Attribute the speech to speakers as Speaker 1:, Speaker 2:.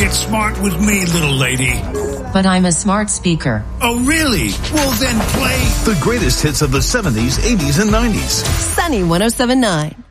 Speaker 1: get smart with me, little lady.
Speaker 2: But I'm a smart speaker.
Speaker 1: Oh, really? Well, then play
Speaker 3: the greatest hits of the 70s, 80s, and 90s.
Speaker 4: Sunny 107.9.